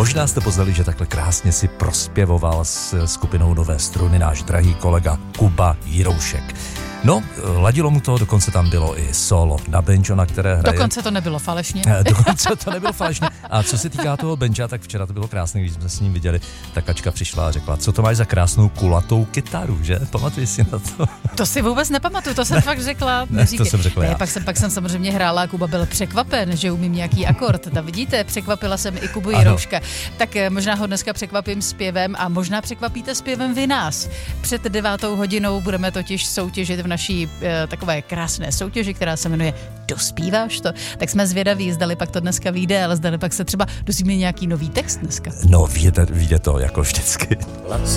Možná jste poznali, že takhle krásně si prospěvoval s skupinou Nové struny náš drahý kolega Kuba Jiroušek. No, ladilo mu to, dokonce tam bylo i solo na banjo, na které hraje. Dokonce to nebylo falešně. Dokonce to nebylo falešně. A co se týká toho banja, tak včera to bylo krásné, když jsme s ním viděli, tak Ačka přišla a řekla, co to máš za krásnou kulatou kytaru, že? Pamatuješ si na to? To si vůbec nepamatuju, to jsem fakt řekla. Ne, to jsem řekla já. Pak jsem samozřejmě hrála a Kuba byl překvapen, že umím nějaký akord. Tak vidíte, překvapila jsem i Kubu Jirouška. Tak možná ho dneska překvapím zpěvem a možná překvapíte zpěvem vy nás. Před 9 hodinou budeme totiž soutěžit v naší takové krásné soutěži, která se jmenuje Dospíváš to? Tak jsme zvědaví, zdali pak to dneska vyjde, ale zdali pak se třeba dozvíme nějaký nový text dneska. No, vyjde to jako vždycky.